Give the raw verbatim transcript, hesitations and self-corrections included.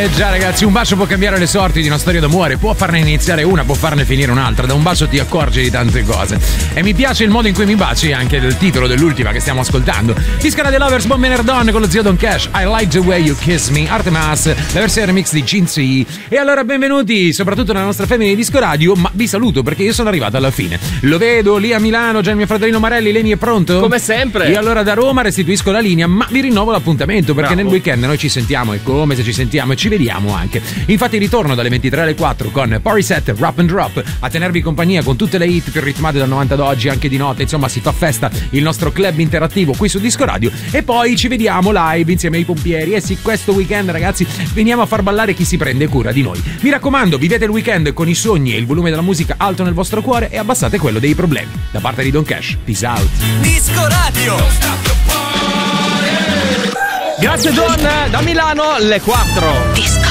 Eh già ragazzi, un bacio può cambiare le sorti di una storia d'amore, può farne iniziare una, può farne finire un'altra. Da un bacio ti accorgi di tante cose. E mi piace il modo in cui mi baci, anche del titolo dell'ultima che stiamo ascoltando. Discara dei Lovers, Buon Venerdon con lo zio Don Cash, I Like the Way You Kiss Me, Artemas, la versione remix di Cincy. E allora benvenuti soprattutto nella nostra famiglia di Disco Radio, ma vi saluto perché io sono arrivato alla fine. Lo vedo lì a Milano, già il mio fratellino Marelli, Leni è pronto? Come sempre. Io allora da Roma restituisco la linea, ma vi rinnovo l'appuntamento perché Bravo. nel weekend noi ci sentiamo, e come se ci sentiamo e ci vediamo anche. Infatti ritorno dalle ventitré alle quattro con Party Set, Wrap and Drop, a tenervi compagnia con tutte le hit più ritmate dal novanta ad oggi, anche di notte, insomma si fa festa il nostro club interattivo qui su Disco Radio e poi ci vediamo live insieme ai pompieri. E sì, questo weekend ragazzi veniamo a far ballare chi si prende cura di noi. Mi raccomando, vivete il weekend con i sogni e il volume della musica alto nel vostro cuore e abbassate quello dei problemi. Da parte di Don Cash, peace out. Disco Radio. Grazie Don, da Milano alle quattro. Disco